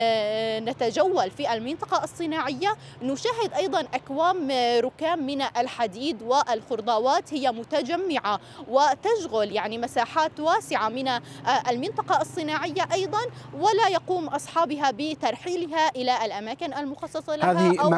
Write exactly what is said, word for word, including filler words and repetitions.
نتجول في المنطقة الصناعية نشاهد أيضا أكوام ركام من الحديد والخضروات هي متجمعة وتشغل يعني مساحات واسعة من المنطقة الصناعية أيضا، ولا يقوم أصحابها بترحيلها إلى الأماكن المخصصة لها هذه أو